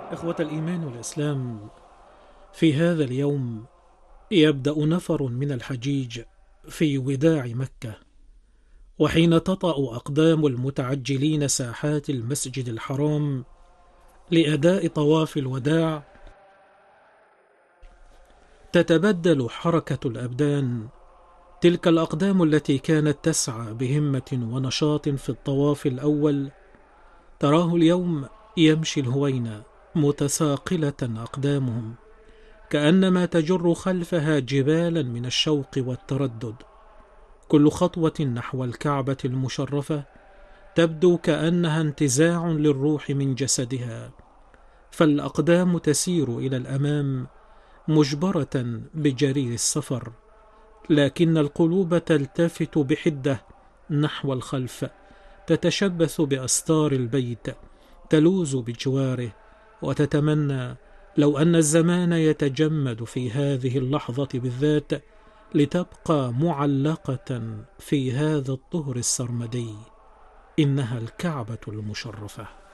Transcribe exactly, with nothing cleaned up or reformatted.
إخوة الإيمان والإسلام، في هذا اليوم يبدأ نفر من الحجيج في وداع مكة، وحين تطأ أقدام المتعجلين ساحات المسجد الحرام لأداء طواف الوداع، تتبدل حركة الأبدان. تلك الأقدام التي كانت تسعى بهمة ونشاط في الطواف الأول، تراه اليوم يمشي الهوينة متساقلة أقدامهم، كأنما تجر خلفها جبالا من الشوق والتردد. كل خطوة نحو الكعبة المشرفة تبدو كأنها انتزاع للروح من جسدها، فالأقدام تسير إلى الأمام مجبرة بجرير السفر، لكن القلوب تلتفت بحدة نحو الخلف، تتشبث بأستار البيت، تلوذ بجواره، وتتمنى لو أن الزمان يتجمد في هذه اللحظة بالذات لتبقى معلقة في هذا الطهر السرمدي. إنها الكعبة المشرفة.